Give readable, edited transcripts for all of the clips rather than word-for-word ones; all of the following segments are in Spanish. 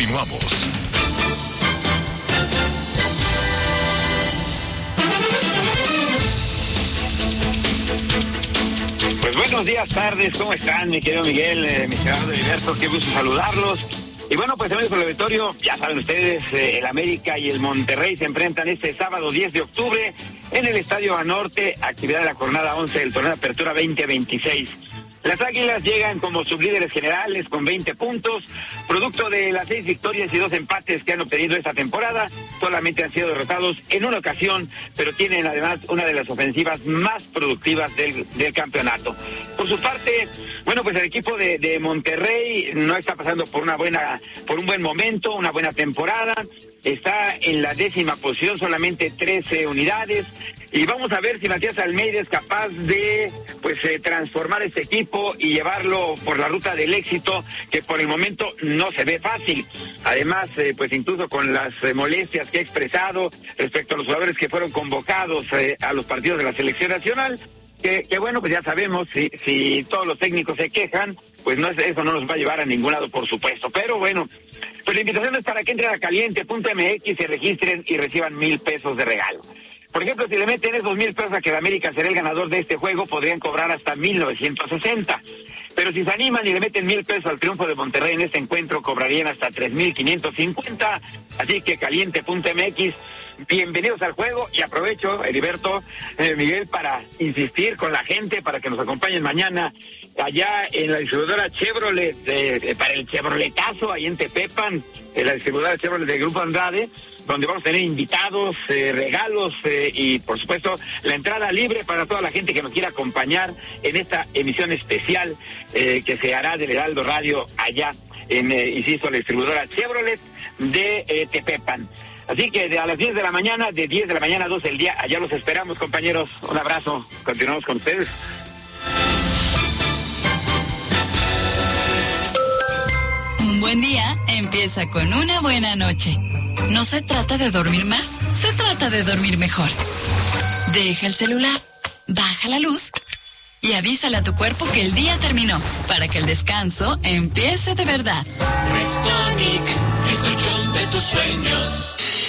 Continuamos. Pues buenos días, tardes, ¿cómo están, mi querido Miguel, mi estimado Heriberto? Qué gusto saludarlos. Y bueno, pues amigos del auditorio, ya saben ustedes, el América y el Monterrey se enfrentan este sábado 10 de octubre en el Estadio Banorte, actividad de la jornada 11 del torneo de apertura 2026. Las Águilas llegan como sublíderes generales con 20 puntos, producto de las 6 victorias y 2 empates que han obtenido esta temporada. Solamente han sido derrotados en una ocasión, pero tienen además una de las ofensivas más productivas del campeonato. Por su parte, bueno, pues el equipo de Monterrey no está pasando por un buen momento, una buena temporada. Está en la 10ª posición, solamente 13 unidades. Y vamos a ver si Matías Almeida es capaz de transformar este equipo y llevarlo por la ruta del éxito, que por el momento no se ve fácil. Además, pues incluso con las molestias que ha expresado respecto a los jugadores que fueron convocados a los partidos de la selección nacional, que bueno, pues ya sabemos, si todos los técnicos se quejan, pues eso no nos va a llevar a ningún lado, por supuesto. Pero bueno, pues la invitación es para que entren a caliente.mx, se registren y reciban 1,000 pesos de regalo. Por ejemplo, si le meten esos 1,000 pesos a que el América será el ganador de este juego, podrían cobrar hasta 1,960. Pero si se animan y le meten 1,000 pesos al triunfo de Monterrey en este encuentro, cobrarían hasta 3,550. Así que caliente.mx, bienvenidos al juego. Y aprovecho, Heriberto, Miguel, para insistir con la gente para que nos acompañen mañana allá en la distribuidora Chevrolet, para el Chevroletazo, ahí en Tepepan, en la distribuidora Chevrolet del Grupo Andrade, donde vamos a tener invitados, regalos y, por supuesto, la entrada libre para toda la gente que nos quiera acompañar en esta emisión especial que se hará del Heraldo Radio allá en, insisto, la distribuidora Chevrolet de Tepepan. Así que a las 10 de la mañana, de 10 de la mañana a 12 del día, allá los esperamos, compañeros. Un abrazo. Continuamos con ustedes. Un buen día empieza con una buena noche. No se trata de dormir más, se trata de dormir mejor. Deja el celular, baja la luz y avísale a tu cuerpo que el día terminó, para que el descanso empiece de verdad. Restonic, el colchón de tus sueños.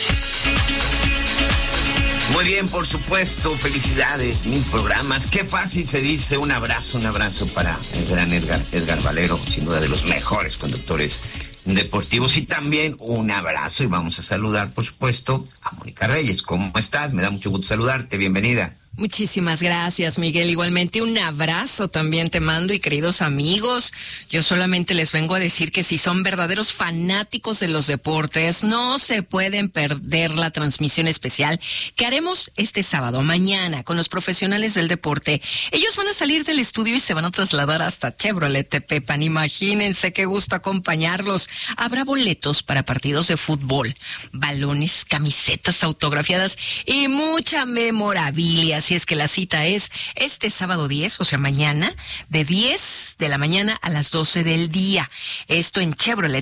Muy bien, por supuesto, felicidades, 1,000 programas. Qué fácil se dice. Un abrazo para el gran Edgar Valero, sin duda de los mejores conductores deportivos. Y también un abrazo y vamos a saludar, por supuesto, a Mónica Reyes. ¿Cómo estás? Me da mucho gusto saludarte. Bienvenida. Muchísimas gracias, Miguel. Igualmente un abrazo también te mando, y queridos amigos, yo solamente les vengo a decir que si son verdaderos fanáticos de los deportes, no se pueden perder la transmisión especial que haremos este sábado, mañana, con los profesionales del deporte. Ellos van a salir del estudio y se van a trasladar hasta Chevrolet Tepepan. Imagínense qué gusto acompañarlos. Habrá boletos para partidos de fútbol, balones, camisetas autografiadas y mucha memorabilia. Así es que la cita es este sábado 10, o sea, mañana, de 10 de la mañana a las 12 del día. Esto en Chevrolet